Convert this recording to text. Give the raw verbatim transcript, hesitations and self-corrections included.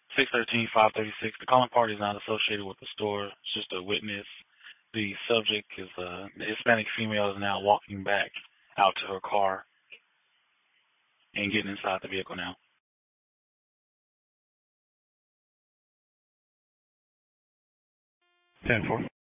six thirteen, five thirty-six. The calling party is not associated with the store. It's just a witness. The subject is a Hispanic female is now walking back out to her car and getting inside the vehicle now. ten four.